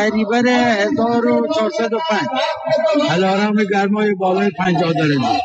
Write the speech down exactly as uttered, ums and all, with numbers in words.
قریبر هزار و چهارصد و پنج الارم گرمای بالای پنجاه درجه.